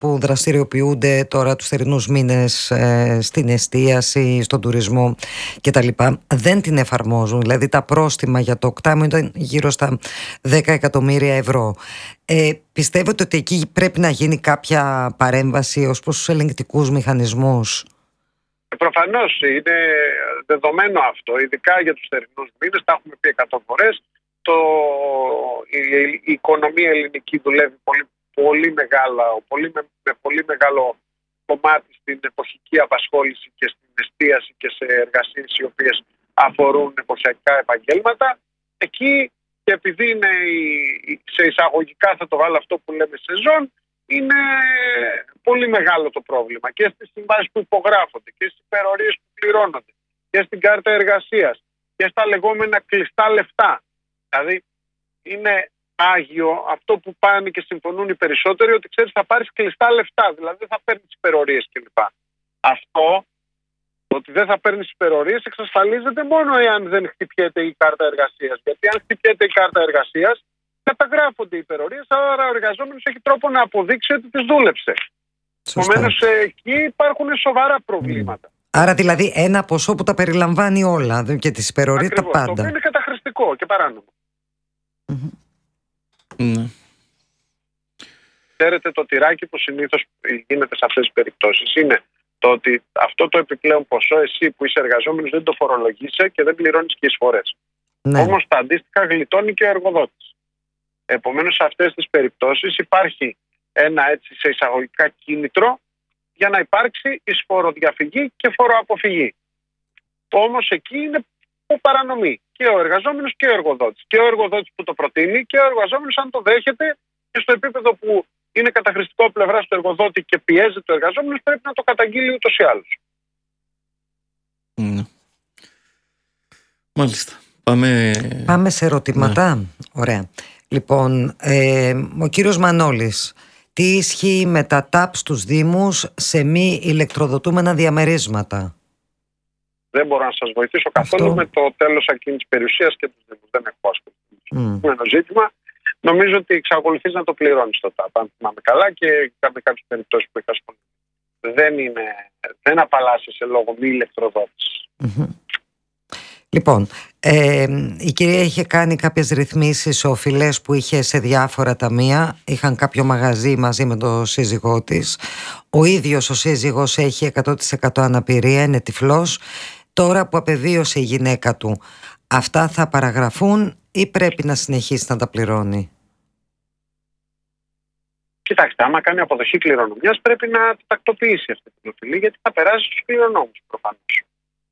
που δραστηριοποιούνται τώρα τους θερινούς μήνες στην εστίαση, στον τουρισμό κτλ. Δεν την εφαρμόζουν. Δηλαδή τα πρόστιμα για το οκτάμηνο ήταν γύρω στα 10 εκατομμύρια ευρώ. Πιστεύετε ότι εκεί πρέπει να γίνει κάποια παρέμβαση ως προς τους ελεγκτικούς μηχανισμούς? Προφανώς είναι δεδομένο αυτό, ειδικά για τους θερινούς μήνες, τα έχουμε πει 100 φορές. Η οικονομία ελληνική δουλεύει με πολύ μεγάλο κομμάτι στην εποχική απασχόληση και στην εστίαση και σε εργασίες οι οποίες αφορούν εποχιακά επαγγέλματα. Εκεί, και επειδή είναι σε εισαγωγικά, θα το βάλω αυτό που λέμε σεζόν, είναι πολύ μεγάλο το πρόβλημα και στις συμβάσεις που υπογράφονται και στις υπερορίες που πληρώνονται και στην κάρτα εργασίας και στα λεγόμενα κλειστά λεφτά. Δηλαδή είναι άγιο αυτό που πάνε και συμφωνούν οι περισσότεροι, ότι ξέρεις θα πάρεις κλειστά λεφτά, δηλαδή δεν θα παίρνεις υπερορίες κλπ. Αυτό, ότι δεν θα παίρνεις υπερορίες, εξασφαλίζεται μόνο εάν δεν χτυπιέται η κάρτα εργασίας. Γιατί αν χτυπιέται η κάρτα εργασίας, καταγράφονται οι υπερορίες, άρα ο εργαζόμενος έχει τρόπο να αποδείξει ότι τις δούλεψε. Επομένως εκεί υπάρχουν σοβαρά προβλήματα. Άρα δηλαδή ένα ποσό που τα περιλαμβάνει όλα και τις υπερορίες τα πάντα. Το οποίο είναι καταχρηστικό και παράνομο. Ξέρετε, το τυράκι που συνήθως γίνεται σε αυτές τις περιπτώσεις είναι το ότι αυτό το επιπλέον ποσό εσύ που είσαι εργαζόμενος δεν το φορολογείσαι και δεν πληρώνεις και εισφορές. Όμως τα αντίστοιχα γλιτώνει και ο εργοδότης. Επομένως σε αυτές τις περιπτώσεις υπάρχει ένα έτσι σε εισαγωγικά κίνητρο για να υπάρξει εισφοροδιαφυγή και φοροαποφυγή. Όμως εκεί είναι που παρανομεί και ο εργαζόμενος και ο εργοδότης. Και ο εργοδότης που το προτείνει και ο εργαζόμενος αν το δέχεται, και στο επίπεδο που είναι καταχρηστικό πλευράς του εργοδότη και πιέζεται ο εργαζόμενος, πρέπει να το καταγγείλει ούτως ή άλλως. Μάλιστα. Πάμε σε ερωτήματα. Ωραία. Λοιπόν, ο κύριος Μανώλης, τι ισχύει με τα ΤΑΠ στους Δήμους σε μη ηλεκτροδοτούμενα διαμερίσματα? Δεν μπορώ να σας βοηθήσω καθόλου με το τέλος ακίνητης περιουσίας και τους Δήμους. Δεν έχω ασχοληθεί με το ζήτημα. Νομίζω ότι εξακολουθείς να το πληρώνεις το ΤΑΠ, αν θυμάμαι καλά, και με κάποιες περιπτώσεις που είχα ασχοληθεί. Δεν απαλλάσσεσαι λόγω μη ηλεκτροδότησης. Λοιπόν, η κυρία είχε κάνει κάποιες ρυθμίσεις σε οφειλές που είχε σε διάφορα ταμεία. Είχαν κάποιο μαγαζί μαζί με τον σύζυγό της. Ο ίδιος ο σύζυγος έχει 100% αναπηρία, είναι τυφλός. Τώρα που απεβίωσε η γυναίκα του, αυτά θα παραγραφούν ή πρέπει να συνεχίσει να τα πληρώνει? Κοιτάξτε, άμα κάνει αποδοχή κληρονομιάς πρέπει να τακτοποιήσει αυτή την οφειλή, γιατί θα περάσει στους κληρονόμους προφανώς.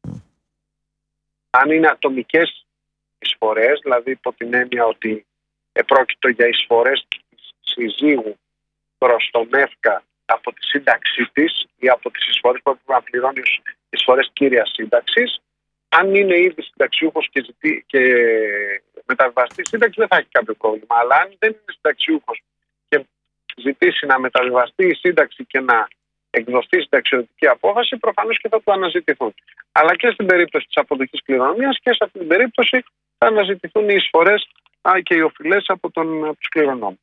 Αν είναι ατομικές εισφορές, δηλαδή υπό την έννοια ότι επρόκειτο για εισφορές της συζύγου προς τον ΕΦΚΑ από τη σύνταξή της ή από τις εισφορές που έπρεπε να πληρώνει ως εισφορές κύριας σύνταξης, αν είναι ήδη συνταξιούχος και μεταβιβαστεί σύνταξη, δεν θα έχει κάποιο πρόβλημα. Αλλά αν δεν είναι συνταξιούχος και ζητήσει να μεταβιβαστεί η σύνταξη και να εκδοθεί συνταξιοδοτική απόφαση, προφανώς και θα του αναζητηθούν. Αλλά και στην περίπτωση της αποδοχής κληρονομιάς και σε αυτή την περίπτωση θα αναζητηθούν οι εισφορές και οι οφειλές από τους κληρονόμους.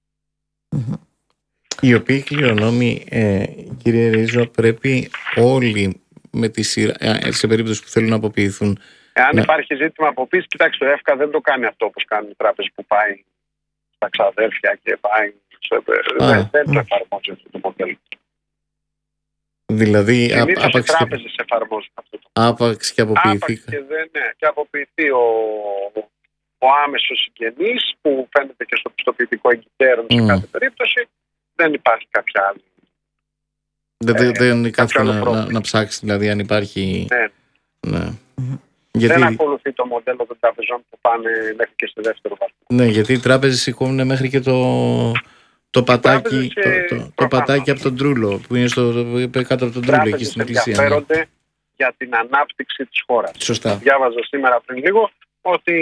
Οι οποίοι κληρονόμοι, κύριε Ρίζο, πρέπει όλοι με τη σειρά, σε περίπτωση που θέλουν να αποποιηθούν. Εάν υπάρχει ζήτημα αποποίησης, κοιτάξτε, το ΕΦΚΑ δεν το κάνει αυτό όπως κάνουν οι τράπεζες που πάει στα ξαδέρφια και πάει. Δεν το εφαρμόζει αυτό το μοντέλο. Δηλαδή, άπαξ και τράπεζες εφαρμόζουν αυτό το μοντέλο. Άπαξ και αποποιηθεί. Και αποποιηθεί ο άμεσος συγγενής που φαίνεται και στο πιστοποιητικό εγκυτέρων σε κάθε περίπτωση, δεν υπάρχει κάποια άλλη. Δεν είναι κάτι να ψάξει, δηλαδή, αν υπάρχει. Ναι. Δεν ακολουθεί το μοντέλο των τραπεζών που πάνε μέχρι και στο δεύτερο βαθμό. Ναι, γιατί οι τράπεζες σηκώνουν μέχρι και το πατάκι, το πατάκι από τον τρούλο που είναι κάτω από τον τρούλο εκεί στην εκκλησία. Ενδιαφέρονται για την ανάπτυξη της χώρας. Σωστά. Διάβαζα σήμερα πριν λίγο ότι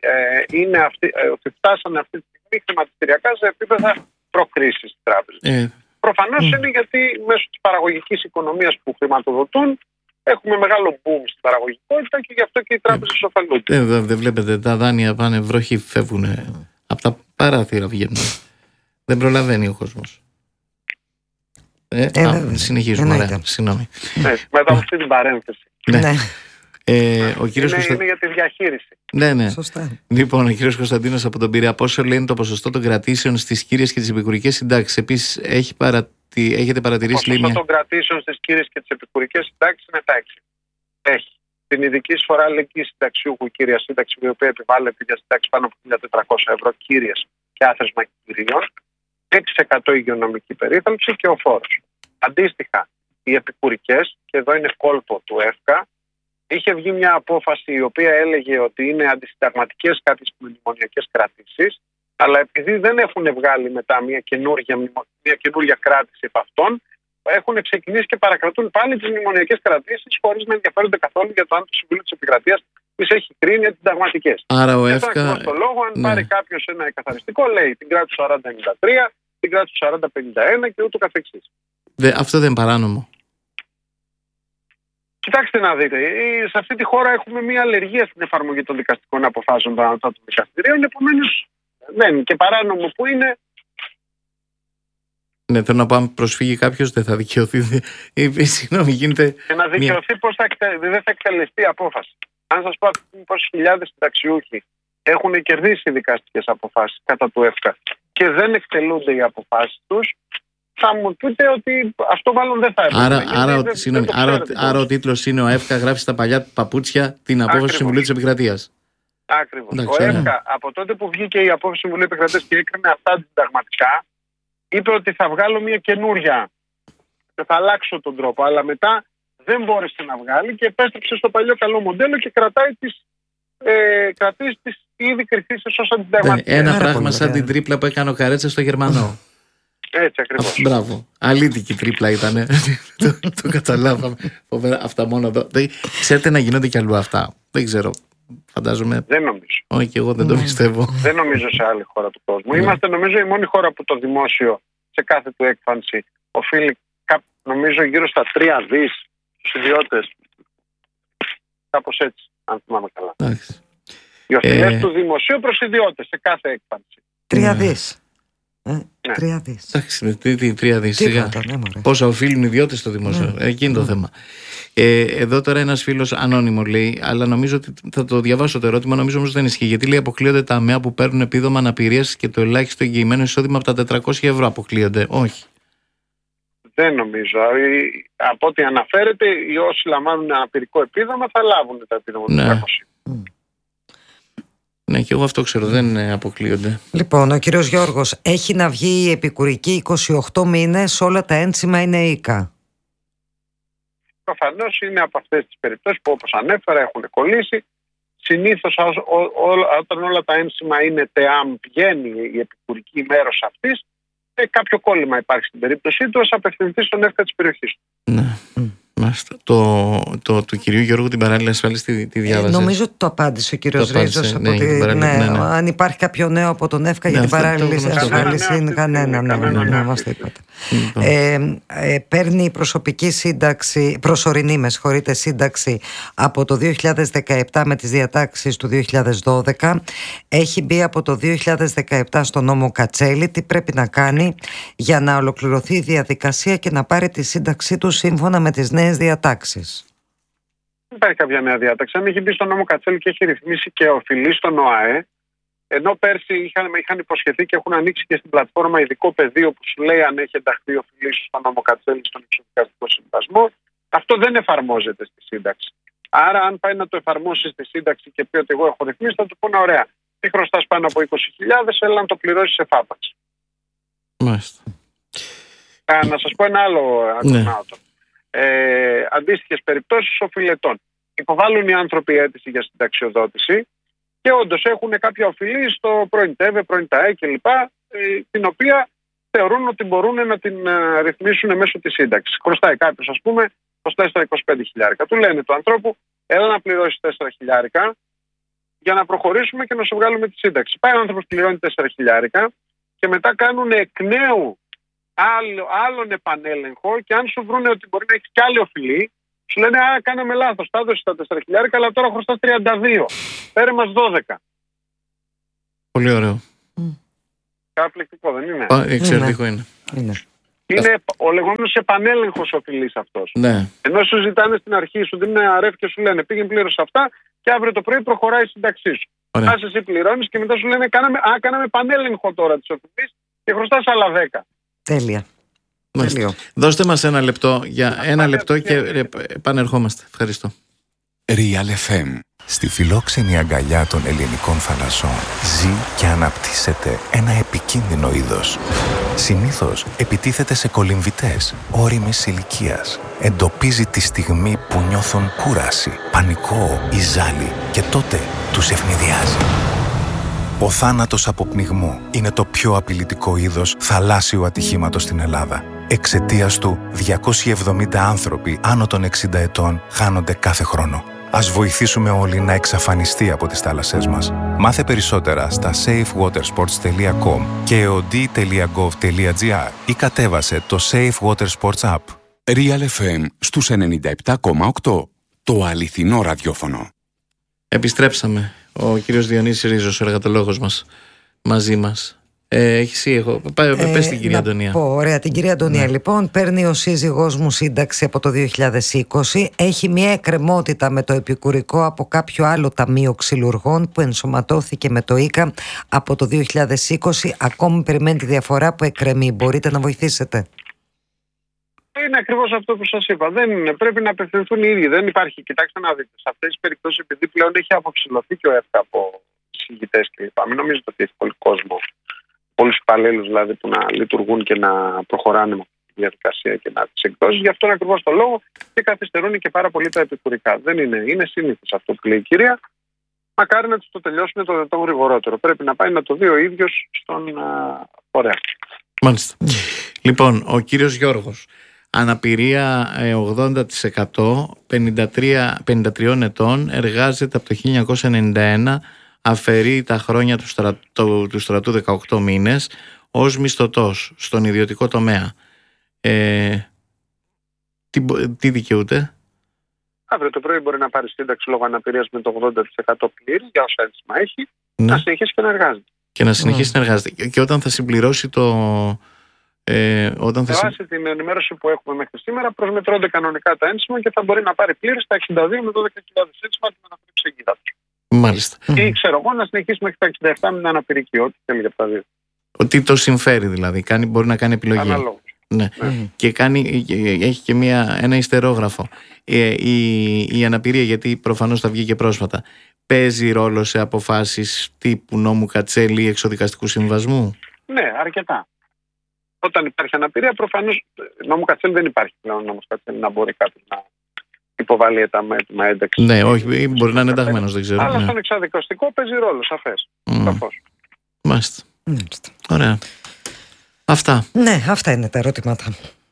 φτάσανε αυτή τη στιγμή χρηματιστηριακά σε επίπεδα προκρίσης της τράπεζας. Προφανώς είναι γιατί μέσω της παραγωγικής οικονομίας που χρηματοδοτούν έχουμε μεγάλο boom στην παραγωγικότητα και γι' αυτό και οι τράπεζες ωφελούνται. Δεν βλέπετε, τα δάνεια πάνε βροχή, φεύγουν από τα παράθυρα, βγαίνουν. Δεν προλαβαίνει ο κόσμος. Συνεχίζουμε. Ωραία. Συγγνώμη. Μετά από αυτή την παρένθεση. Ναι. Ο κύριος είναι για τη διαχείριση. Ναι. Σωστά. Λοιπόν, ο κύριος Κωνσταντίνος από τον Πειραιά, πόσο λέει είναι το ποσοστό των κρατήσεων στις κύριες και τις επικουρικές συντάξεις? Επίσης, έχετε παρατηρήσει? Το ποσοστό των κρατήσεων στις κύριες και τις επικουρικές συντάξεις είναι τα έξι. Έχει την ειδική εισφορά αλληλεγγύης συνταξιούχου κύρια σύνταξη, η οποία επιβάλλεται για συντάξεις πάνω από 1.400 ευρώ κύριες και άθροισμα κυρίων, 6% υγειονομική περίθαλψη και ο φόρος. Αντίστοιχα, οι επικουρικές, και εδώ είναι κόλπο του ΕΦΚΑ, είχε βγει μια απόφαση η οποία έλεγε ότι είναι αντισυνταγματικές κάποιες μνημονιακές κρατήσεις, αλλά επειδή δεν έχουν βγάλει μετά μια καινούργια κράτηση επ' αυτών, έχουν ξεκινήσει και παρακρατούν πάλι τις μνημονιακές κρατήσεις χωρίς να ενδιαφέρονται καθόλου για το αν το Συμβούλιο της Επικρατείας τις έχει κρίνει αντισυνταγματικές. Άρα ο ΕΦΚΑ. Ακριβώς το λόγο, αν πάρει κάποιος ένα εκαθαριστικό, λέει την κράτηση του 40-93, την κράτηση του 40-51 και ούτω καθεξής. Αυτό δεν είναι παράνομο? Κοιτάξτε να δείτε, σε αυτή τη χώρα έχουμε μια αλλεργία στην εφαρμογή των δικαστικών αποφάσεων των ανώτατων δικαστηρίων, επομένως δεν είναι και παράνομο που είναι. Ναι, θέλω να πω, αν προσφύγει κάποιος δεν θα δικαιωθεί. Συγγνώμη, γίνεται. Και να δικαιωθεί πώς δεν θα εκτελεστεί η απόφαση. Αν σας πω πόσες χιλιάδες συνταξιούχοι έχουν κερδίσει δικαστικές αποφάσεις κατά του ΕΦΚΑ και δεν εκτελούνται οι αποφάσεις τους, θα μου πείτε ότι αυτό μάλλον δεν θα έπρεπε. Άρα ο τίτλος είναι: ο ΕΦΚΑ γράφει στα παλιά παπούτσια την απόφαση του Συμβουλίου της Επικρατείας. Ακριβώς. Ο ΕΦΚΑ από τότε που βγήκε η απόφαση του Συμβουλίου Επικρατείας και έκρινε αυτά αντισυνταγματικά, είπε ότι θα βγάλω μια καινούρια και θα αλλάξω τον τρόπο. Αλλά μετά δεν μπόρεσε να βγάλει και επέστρεψε στο παλιό καλό μοντέλο και κρατάει τις κρατήσεις της ήδη κριθήσεις ως αντισυνταγματικές. Ένα πράγμα σαν την τρίπλα που έκανε ο Καρέτσα στο Γερμανό. Έτσι ακριβώς. Μπράβο. Αλήτικη τρίπλα ήταν. Το καταλάβαμε. Αυτά μόνο εδώ. Ξέρετε να γίνονται κι αλλού αυτά? Δεν ξέρω. Φαντάζομαι. Δεν νομίζω. Όχι, και εγώ δεν το πιστεύω. Δεν νομίζω σε άλλη χώρα του κόσμου. Είμαστε νομίζω η μόνη χώρα που το δημόσιο σε κάθε του έκφανση οφείλει νομίζω γύρω στα 3 δις στους ιδιώτες. Κάπως έτσι, αν θυμάμαι καλά. Οι οφειλές του δημοσίου προς ιδιώτες σε κάθε έκφανση. 3 δις. 3 δις. Εντάξει, τι 3 δις. Πόσα οφείλουν οι ιδιώτες στο δημόσιο. Εκείνη το θέμα. Εδώ τώρα ένας φίλος ανώνυμο λέει, αλλά νομίζω ότι θα το διαβάσω το ερώτημα, νομίζω όμως δεν ισχύει. Γιατί λέει αποκλείονται τα ΑΜΕΑ που παίρνουν επίδομα αναπηρίας και το ελάχιστο εγγυημένο εισόδημα από τα 400 ευρώ? Αποκλείονται? Όχι. Δεν νομίζω. Από ό,τι αναφέρεται, οι όσοι λαμβάνουν αναπηρικό επίδομα θα λάβουν τα επίδομα του 400. Ναι, και εγώ αυτό ξέρω, δεν αποκλείονται. Λοιπόν, ο κύριος Γιώργος, έχει να βγει η επικουρική 28 μήνες, όλα τα ένσημα είναι οίκα. Προφανώς είναι από αυτές τις περιπτώσεις που, όπως ανέφερα, έχουν κολλήσει. Συνήθως όταν όλα τα ένσημα είναι ΤΕΑΜ, πηγαίνει η επικουρική μέρος αυτής και κάποιο κόλλημα υπάρχει στην περίπτωσή του, ας απευθυνθεί στον ΕΦΚΑ της περιοχής του. Ναι. Το του κυρίου Γιώργου την παράλληλη ασφάλιση τη διάβαζε? Νομίζω ότι το απάντησε ο κύριος Ρίζος. Αν υπάρχει κάποιο νέο από τον ΕΦΚΑ για την παράλληλη ασφάλιση, είναι κανένα. Ναι, μας το είπατε. Παίρνει η προσωπική σύνταξη, προσωρινή σύνταξη από το 2017 με τις διατάξεις του 2012. Έχει μπει από το 2017 στο νόμο Κατσέλη. Τι πρέπει να κάνει για να ολοκληρωθεί η διαδικασία και να πάρει τη σύνταξή του σύμφωνα με τις νέες διατάξεις? Δεν υπάρχει κάποια νέα διάταξη. Αν έχει μπει στο νόμο Κατσέλη και έχει ρυθμίσει και οφειλεί στον ΟΑΕ, ενώ πέρσι είχαν υποσχεθεί και έχουν ανοίξει και στην πλατφόρμα ειδικό πεδίο που σου λέει αν έχει ενταχθεί οφειλή στον νόμο Κατσέλη στον εξοδικαστικό συμβασμό, αυτό δεν εφαρμόζεται στη σύνταξη. Άρα, αν πάει να το εφαρμόσει στη σύνταξη και πει ότι εγώ έχω ρυθμίσει, θα του πούνε ωραία. Τι χρωστάς πάνω από 20.000, έλα να το πληρώσει σε φάπαξη. Μάλιστα. Να σας πω ένα άλλο ατομάτο. Αντίστοιχες περιπτώσεις οφειλετών. Υποβάλλουν οι άνθρωποι αίτηση για συνταξιοδότηση και όντως έχουν κάποια οφειλή στο πρώην ΤΕΒΕ, πρώην ΤΑΕ κλπ. Την οποία θεωρούν ότι μπορούν να την ρυθμίσουν μέσω της σύνταξης. Χρωστάει κάποιος, ας πούμε, 24-25 Του λένε του ανθρώπου, έλα να πληρώσεις 4 για να προχωρήσουμε και να σου βγάλουμε τη σύνταξη. Πάει ο άνθρωπος, πληρώνει 4 και μετά κάνουν εκ νέου άλλον επανέλεγχο και αν σου βρούνε ότι μπορεί να έχει κι άλλη οφειλή, σου λένε κάναμε λάθος, τα έδωσες τα 4 αλλά τώρα χρωστάς 32. Φέρε μας 12. Πολύ ωραίο. Καταπληκτικό, δεν είναι? Εξαιρετικό είναι. Είναι ο λεγόμενος επανέλεγχος οφειλής αυτός. Ναι. Ενώ σου ζητάνε στην αρχή, σου δίνουν αρεύ και σου λένε πήγαινε πλήρως αυτά και αύριο το πρωί προχωράει η σύνταξή σου. Ας εσύ πληρώνεις και μετά σου λένε κάναμε επανέλεγχο τώρα της οφειλής και χρωστάς άλλα 10. Τέλεια. Δώστε μας ένα λεπτό, για ένα λεπτό και επανερχόμαστε. Ευχαριστώ. Real FM. Στη φιλόξενη αγκαλιά των ελληνικών θαλασσών ζει και αναπτύσσεται ένα επικίνδυνο είδος. Συνήθως επιτίθεται σε κολυμβητές ώριμης ηλικίας. Εντοπίζει τη στιγμή που νιώθουν κούραση, πανικό ή ζάλι και τότε τους ευνηδιάζει. Ο θάνατος από πνιγμό είναι το πιο απειλητικό είδος θαλάσσιου ατυχήματος στην Ελλάδα. Εξαιτίας του, 270 άνθρωποι άνω των 60 ετών χάνονται κάθε χρόνο. Ας βοηθήσουμε όλοι να εξαφανιστεί από τις θάλασσές μας. Μάθε περισσότερα στα safewatersports.com και eod.gov.gr ή κατέβασε το Safe Water Sports App. Real FM στους 97,8. Το αληθινό ραδιόφωνο. Επιστρέψαμε. Ο κύριος Διονύσης Ρίζος, ο εργατολόγος μας, μαζί μας. Πες την κυρία Αντωνία. Ωραία, την κυρία Αντωνία. Λοιπόν, παίρνει ο σύζυγός μου σύνταξη από το 2020. Έχει μια εκκρεμότητα με το επικουρικό από κάποιο άλλο ταμείο ξυλουργών που ενσωματώθηκε με το ΙΚΑ από το 2020. Ακόμη περιμένει τη διαφορά που εκκρεμεί. Μπορείτε να βοηθήσετε? Είναι ακριβώς αυτό που σας είπα. Πρέπει να απευθυνθούν οι ίδιοι. Δεν υπάρχει. Κοιτάξτε να δείτε. Σε αυτές τις περιπτώσεις, επειδή πλέον έχει αποψηλωθεί και ο ΕΦΚΑ από εισηγητές κλπ. Μην νομίζετε ότι έχει πολύ κόσμο, πολλούς υπαλλήλους δηλαδή που να λειτουργούν και να προχωράνε με αυτή τη διαδικασία και να τις εκδώσεις. Γι' αυτόν ακριβώς το λόγο και καθυστερούν και πάρα πολύ τα επικουρικά. Δεν είναι συνήθως αυτό που λέει η κυρία. Μακάρι να τους το τελειώσουν το δυνατόν γρηγορότερο. Πρέπει να πάει να το δει ο ίδιος στον φορέα. Μάλιστα. Λοιπόν, ο κύριος Γιώργος. Αναπηρία 80%, 53 ετών, εργάζεται από το 1991, αφαιρεί τα χρόνια του στρατού 18 μήνες ως μισθωτός στον ιδιωτικό τομέα. Τι δικαιούται? Αύριο το πρωί μπορεί να πάρει σύνταξη λόγω αναπηρίας με το 80% πλήρη για όσα ένσημα έχει, να συνεχίσει και να εργάζεται. Και να συνεχίσει να εργάζεται. Και όταν θα συμπληρώσει το... Με βάση την ενημέρωση που έχουμε μέχρι σήμερα, προσμετρώνται κανονικά τα ένσημα και θα μπορεί να πάρει πλήρη στα 62 με 12.000 ένσημα και να μεταφέρει εξεγγύδα του. Μάλιστα. Ή ξέρω εγώ να συνεχίσει μέχρι τα 67 με την αναπηρική, ό,τι θέλει για τα δύο. Ότι το συμφέρει δηλαδή, μπορεί να κάνει επιλογή. Αναλόγως. Ναι. Και έχει και ένα ιστερόγραφο. Η αναπηρία, γιατί προφανώς θα βγει και πρόσφατα, παίζει ρόλο σε αποφάσεις τύπου νόμου Κατσέλη ή εξοδικαστικού συμβασμού? Ναι, αρκετά. Όταν υπάρχει αναπηρία, προφανώς νόμου Κατσέλη δεν υπάρχει πλέον νόμος Κατσέλη να μπορεί κάποιος να υποβάλει έτοιμα ένταξη. Ναι, όχι, μπορεί να είναι ενταγμένος, δεν ξέρω. Αλλά στον εξαδικαστικό παίζει ρόλο, σαφές. Σαφώς. Μάλιστα. Ωραία. Αυτά. Ναι, αυτά είναι τα ερωτήματα.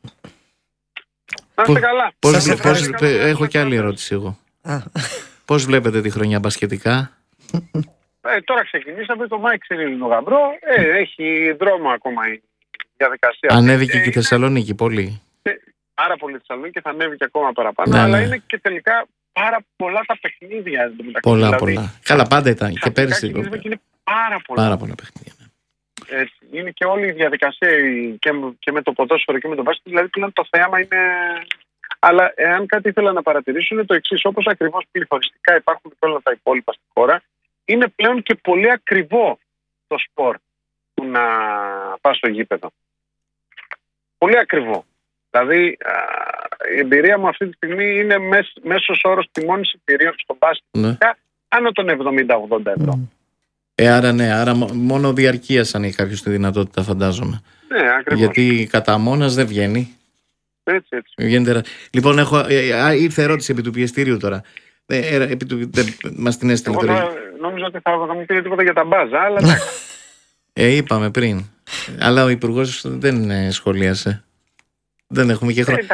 Να είστε καλά. Έχω και άλλη ερώτηση εγώ. Πώς βλέπετε τη χρονιά μπασκετικά? Τώρα ξεκινήσαμε, το Μάη ξυρίζει τον γαμπρό. Έχει δρόμο ακόμα η διαδικασία. Ανέβηκε και η Θεσσαλονίκη πολύ. Πάρα πολύ Θεσσαλονίκη και θα ανέβει και ακόμα παραπάνω. Αλλά είναι και τελικά πάρα πολλά τα παιχνίδια. Πολλά. Καλά, πάντα ήταν. Και πέρυσι. Είναι πάρα πολλά παιχνίδια. Είναι και όλη η διαδικασία και με το ποδόσφαιρο και με το μπάσκετ. Δηλαδή πλέον το θέμα είναι. Αλλά εάν κάτι ήθελα να παρατηρήσω είναι το εξής. Όπως ακριβώς πληθωριστικά υπάρχουν και όλα τα υπόλοιπα στη χώρα, είναι πλέον και πολύ ακριβό το σπορ του να πας στο γήπεδο. Πολύ ακριβό. Δηλαδή η εμπειρία μου αυτή τη στιγμή είναι μέσος όρος τιμώνης εμπειρίων στο μπάσκετ άνω των 70-80 ευρώ. Άρα μόνο διαρκείας αν έχει κάποιος τη δυνατότητα, φαντάζομαι. Ναι, ακριβώς. Γιατί κατά μόνας δεν βγαίνει. Έτσι. Λοιπόν, ήρθε ερώτηση επί του πιεστηρίου τώρα. Μας την έστειλε τώρα. Νόμιζα ότι θα μου πει τίποτα για τα μπάζα, αλλά είπαμε πριν. Αλλά ο Υπουργός δεν σχολίασε. Δεν έχουμε και χρόνο.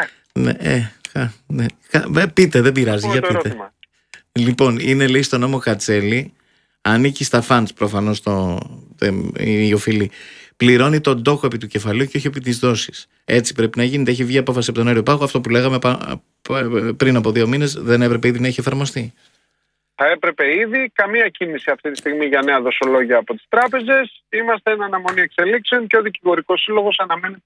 Πείτε, δεν πειράζει. Για πείτε. Λοιπόν, είναι λέει στο νόμο Κατσέλη, ανήκει στα φαντς προφανώς η οφειλή. Πληρώνει τον τόκο επί του κεφαλαίου και όχι επί της δόσης. Έτσι πρέπει να γίνεται. Έχει βγει απόφαση από τον Αέριο Πάγο. Αυτό που λέγαμε πριν από 2 μήνες, δεν έπρεπε ήδη να έχει εφαρμοστεί? Θα έπρεπε ήδη. Καμία κίνηση αυτή τη στιγμή για νέα δοσολόγια από τις τράπεζες. Είμαστε εν αναμονή εξελίξεων και ο Δικηγορικός Σύλλογος αναμένεται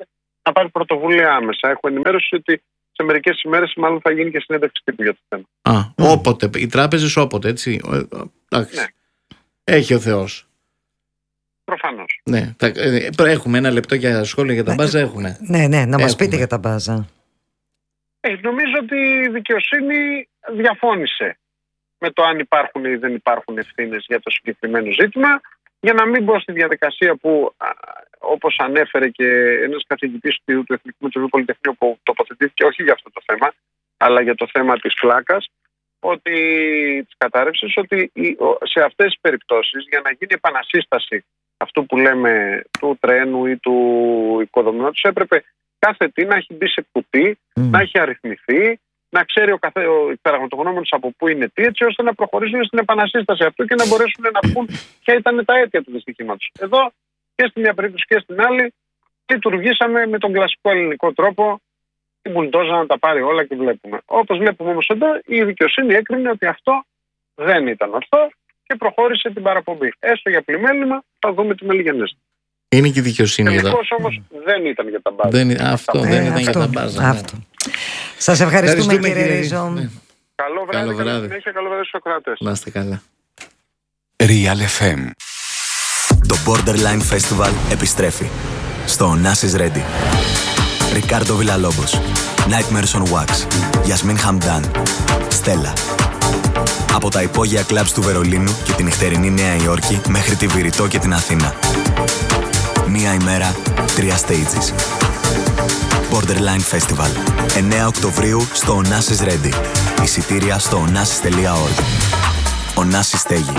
να πάρει πρωτοβουλία άμεσα. Έχω ενημέρωση ότι σε μερικές ημέρες μάλλον θα γίνει και συνέντευξη τύπου για το θέμα. Όποτε. Οι τράπεζες όποτε, έτσι. Ναι. Έχει ο Θεός. Προφανώς. Ναι. Έχουμε ένα λεπτό για σχόλια για τα μπάζα, έχουμε. Ναι, να μας πείτε για τα μπάζα. Νομίζω ότι η δικαιοσύνη διαφώνησε με το αν υπάρχουν ή δεν υπάρχουν ευθύνες για το συγκεκριμένο ζήτημα, για να μην μπω στη διαδικασία που, όπως ανέφερε και ένας καθηγητής του Εθνικού Μετσοβίου Πολυτεχνείου που τοποθετήθηκε όχι για αυτό το θέμα, αλλά για το θέμα της φλάκας, ότι της κατάρρευσης, ότι σε αυτές τις περιπτώσεις, για να γίνει επανασύσταση αυτού που λέμε του τρένου ή του οικοδομήματος, έπρεπε κάθε τι να έχει μπει σε κουτί, να έχει αριθμηθεί, να ξέρει ο υπεραγματογνώμονας από πού είναι τι, έτσι ώστε να προχωρήσουν στην επανασύσταση αυτού και να μπορέσουν να πούν ποια ήταν τα αίτια του δυστυχήματος. Εδώ και στην μια περίπτωση και στην άλλη λειτουργήσαμε με τον κλασικό ελληνικό τρόπο, την μπουλντόζα να τα πάρει όλα και βλέπουμε. Όπως βλέπουμε όμως εδώ, η δικαιοσύνη έκρινε ότι αυτό δεν ήταν ορθό και προχώρησε την παραπομπή. Έστω για πλημέλημα, θα δούμε τη μελιγενέστη. Είναι και η δικαιοσύνη εδώ. Τελικώς όμως δεν ήταν για τα μπάζα. Αυτό δεν ήταν για τα μπάζα. Σας ευχαριστούμε κύριε Ρίζο. Καλό βράδυ. Καλό βράδυ στους ακροατές. Να είστε καλά. Real FM. Το Borderline Festival επιστρέφει στο Onassis Ready. Ρικάρντο Βιλαλόμπος, Nightmares on Wax, Γιασμίν Χαμντάν, Στέλλα. Από τα υπόγεια κλαμπς του Βερολίνου και την νυχτερινή Νέα Υόρκη μέχρι τη Βηρητό και την Αθήνα. Μία ημέρα, 3 stages. Borderline Festival. 9 Οκτωβρίου στο Onassis Ready. Εισιτήρια στο onassis.org. Onassis στέγη.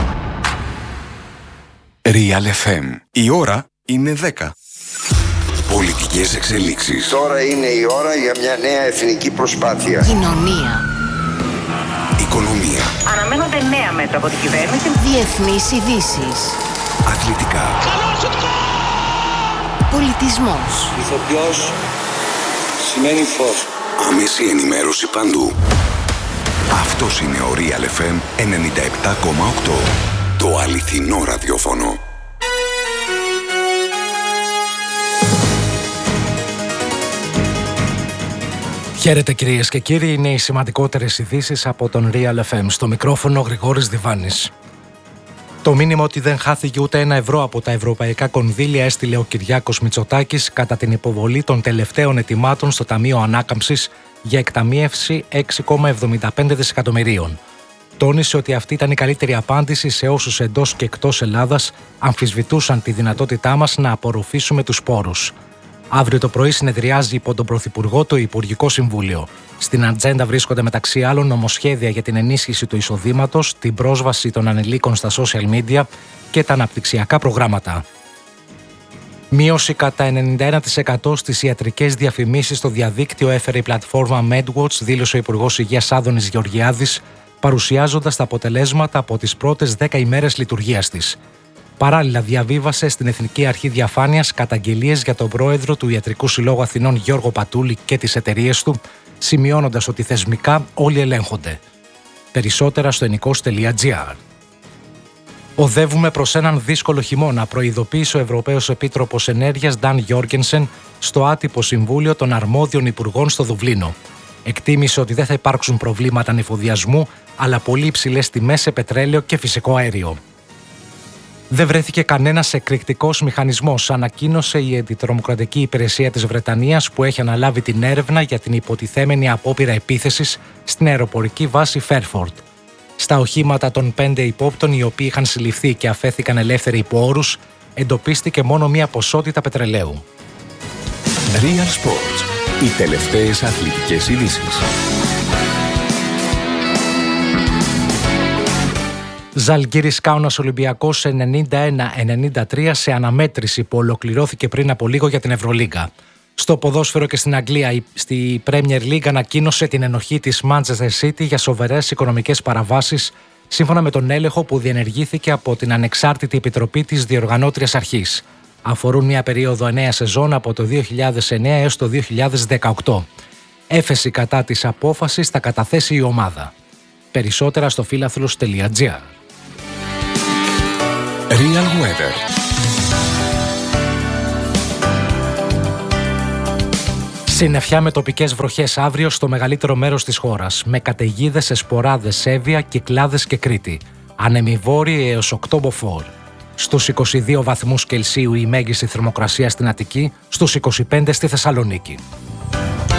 Real FM. Η ώρα είναι 10. Πολιτικές εξελίξεις. Τώρα είναι η ώρα για μια νέα εθνική προσπάθεια. Κοινωνία. Οικονομία. Αναμένονται νέα μέτρα από την κυβέρνηση. Διεθνείς ειδήσεις. Αθλητικά. Πολιτισμός. Ηθοποιός σημαίνει φως. Άμεση ενημέρωση παντού. Αυτός είναι ο Real FM 97,8. Το αληθινό ραδιόφωνο. Χαίρετε κυρίες και κύριοι, είναι οι σημαντικότερες ειδήσεις από τον Real FM. Στο μικρόφωνο Γρηγόρης Διβάνης. Το μήνυμα ότι δεν χάθηκε ούτε ένα ευρώ από τα ευρωπαϊκά κονδύλια έστειλε ο Κυριάκος Μητσοτάκης κατά την υποβολή των τελευταίων ετοιμάτων στο Ταμείο Ανάκαμψης για εκταμείευση 6,75 δισεκατομμυρίων. Τόνισε ότι αυτή ήταν η καλύτερη απάντηση σε όσους εντός και εκτός Ελλάδας αμφισβητούσαν τη δυνατότητά μας να απορροφήσουμε τους πόρους. Αύριο το πρωί συνεδριάζει υπό τον Πρωθυπουργό το Υπουργικό Συμβούλιο. Στην ατζέντα βρίσκονται μεταξύ άλλων νομοσχέδια για την ενίσχυση του εισοδήματος, την πρόσβαση των ανηλίκων στα social media και τα αναπτυξιακά προγράμματα. Μείωση κατά 91% στις ιατρικές διαφημίσεις στο διαδίκτυο έφερε η πλατφόρμα MedWatch, δήλωσε ο Υπουργός Υγείας Άδωνης Γεωργιάδης, παρουσιάζοντας τα αποτελέσματα από τις πρώτες 10 ημέρες λειτουργίας της. Παράλληλα, διαβίβασε στην Εθνική Αρχή Διαφάνειας καταγγελίες για τον πρόεδρο του Ιατρικού Συλλόγου Αθηνών Γιώργο Πατούλη και τις εταιρείες του, σημειώνοντας ότι θεσμικά όλοι ελέγχονται. Περισσότερα στο ennikos.gr. Οδεύουμε προς έναν δύσκολο χειμώνα, προειδοποίησε ο Ευρωπαίος Επίτροπος Ενέργειας Νταν Γιόργενσεν στο άτυπο συμβούλιο των αρμόδιων υπουργών στο Δουβλίνο. Εκτίμησε ότι δεν θα υπάρξουν προβλήματα ανεφοδιασμού, αλλά πολύ υψηλές τιμές σε πετρέλαιο και φυσικό αέριο. Δεν βρέθηκε κανένας εκρηκτικός μηχανισμός, ανακοίνωσε η Αντιτρομοκρατική Υπηρεσία της Βρετανίας που έχει αναλάβει την έρευνα για την υποτιθέμενη απόπειρα επίθεσης στην αεροπορική βάση Φέρφορντ. Στα οχήματα των 5 υπόπτων, οι οποίοι είχαν συλληφθεί και αφέθηκαν ελεύθεροι υπό όρους, εντοπίστηκε μόνο μία ποσότητα πετρελαίου. Real Sports. Οι τελευταίες αθλητικές ειδήσεις. Ζαλγκίρις Κάουνας Ολυμπιακός 91-93 σε αναμέτρηση που ολοκληρώθηκε πριν από λίγο για την Ευρωλίγκα. Στο ποδόσφαιρο και στην Αγγλία, στη Premier League ανακοίνωσε την ενοχή της Manchester City για σοβαρές οικονομικές παραβάσεις, σύμφωνα με τον έλεγχο που διενεργήθηκε από την ανεξάρτητη επιτροπή της διοργανώτριας αρχής. Αφορούν μια περίοδο 9 σεζόν από το 2009 έως το 2018. Έφεση κατά της απόφασης θα καταθέσει η ομάδα. Περισσότερα στο philathlos.gr. Real Weather. Συννεφιά με τοπικές βροχές αύριο στο μεγαλύτερο μέρος της χώρας, με καταιγίδες σε Σποράδες, Εύβοια, Κυκλάδες και Κρήτη. Άνεμοι βόρειοι έως 8 μποφόρ. Στους 22 βαθμούς Κελσίου η μέγιστη θερμοκρασία στην Αττική, στους 25 στη Θεσσαλονίκη.